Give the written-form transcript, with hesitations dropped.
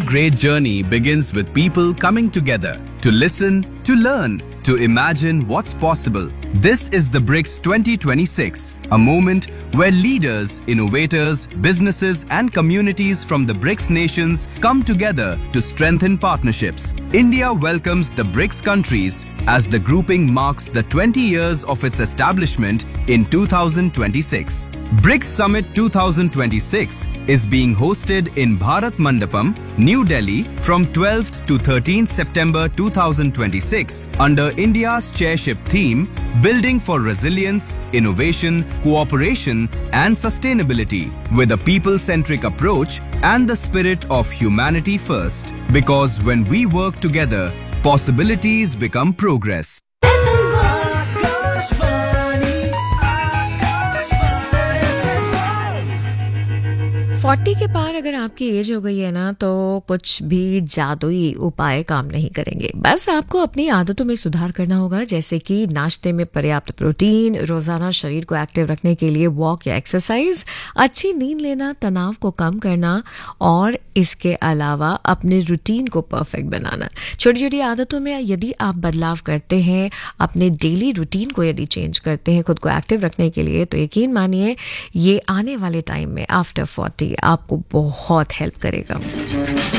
great journey begins with people coming together to listen, to learn, to imagine what's possible. This is the BRICS 2026, a moment where leaders, innovators, businesses and communities from the BRICS nations come together to strengthen partnerships. India welcomes the BRICS countries as the grouping marks the 20 years of its establishment in 2026. BRICS Summit 2026 is being hosted in Bharat Mandapam, New Delhi from 12th to 13th September 2026 under India's chairship theme Building for Resilience, Innovation, Cooperation and Sustainability with a people-centric approach and the spirit of humanity first. Because when we work together, possibilities become progress. 40 के पार अगर आपकी as हो गई है ना तो कुछ भी जादुई उपाय काम नहीं करेंगे। बस आपको अपनी आदतों में सुधार करना होगा, जैसे कि नाश्ते में पर्याप्त प्रोटीन, रोजाना शरीर को एक्टिव रखने के लिए वॉक या एक्सरसाइज, अच्छी नींद लेना, तनाव को कम करना और इसके अलावा अपने रूटीन को परफेक्ट बनाना। छोटी छोटी आदतों में यदि आप बदलाव करते हैं, अपने डेली रूटीन को यदि चेंज करते हैं खुद को एक्टिव रखने के लिए, तो यकीन मानिए ये आने वाले टाइम में आफ्टर 40 आपको बहुत हेल्प करेगा।